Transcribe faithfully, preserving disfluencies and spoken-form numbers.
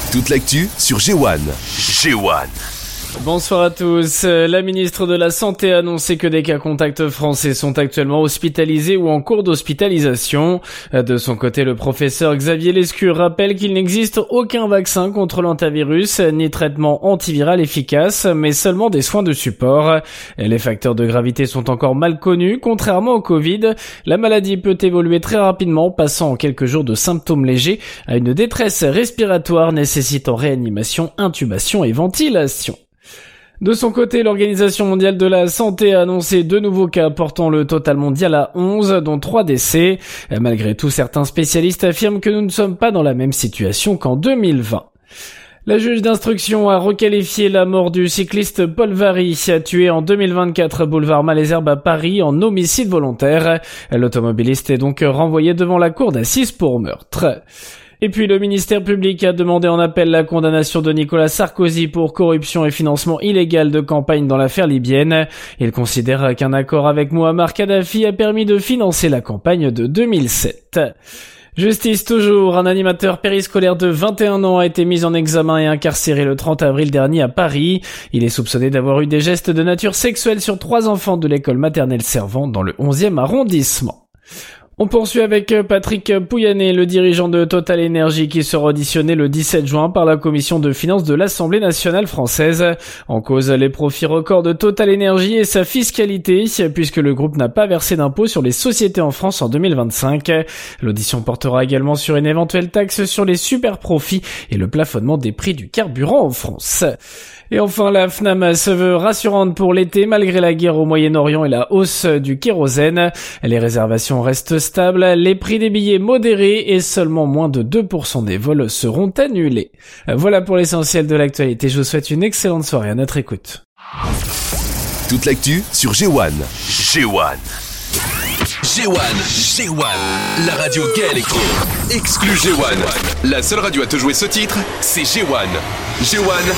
Toute l'actu sur G un. G un. Bonsoir à tous. La ministre de la Santé a annoncé que des cas contacts français sont actuellement hospitalisés ou en cours d'hospitalisation. De son côté, le professeur Xavier Lescure rappelle qu'il n'existe aucun vaccin contre l'hantavirus ni traitement antiviral efficace, mais seulement des soins de support. Les facteurs de gravité sont encore mal connus. Contrairement au Covid, la maladie peut évoluer très rapidement, passant en quelques jours de symptômes légers à une détresse respiratoire nécessitant réanimation, intubation et ventilation. De son côté, l'Organisation mondiale de la santé a annoncé deux nouveaux cas portant le total mondial à onze, dont trois décès. Malgré tout, certains spécialistes affirment que nous ne sommes pas dans la même situation qu'en deux mille vingt. La juge d'instruction a requalifié la mort du cycliste Paul Varry, tué en deux mille vingt-quatre boulevard Malesherbes à Paris en homicide volontaire. L'automobiliste est donc renvoyé devant la cour d'assises pour meurtre. Et puis le ministère public a demandé en appel la condamnation de Nicolas Sarkozy pour corruption et financement illégal de campagne dans l'affaire libyenne. Il considère qu'un accord avec Mouammar Kadhafi a permis de financer la campagne de deux mille sept. Justice toujours, un animateur périscolaire de vingt et un ans a été mis en examen et incarcéré le trente avril dernier à Paris. Il est soupçonné d'avoir eu des gestes de nature sexuelle sur trois enfants de l'école maternelle Servant dans le onzième arrondissement. On poursuit avec Patrick Pouyanné, le dirigeant de Total Energy qui sera auditionné le dix-sept juin par la commission de finances de l'Assemblée nationale française. En cause, les profits records de Total Energy et sa fiscalité, puisque le groupe n'a pas versé d'impôt sur les sociétés en France en deux mille vingt-cinq. L'audition portera également sur une éventuelle taxe sur les super profits et le plafonnement des prix du carburant en France. Et enfin, la FNAM se veut rassurante pour l'été malgré la guerre au Moyen-Orient et la hausse du kérosène. Les réservations restent stables, les prix des billets modérés et seulement moins de deux pour cent des vols seront annulés. Voilà pour l'essentiel de l'actualité. Je vous souhaite une excellente soirée à notre écoute. Toute l'actu sur G un. G un. G un. G un. La radio gay électro. Exclu G un. La seule radio à te jouer ce titre, c'est G un. G un.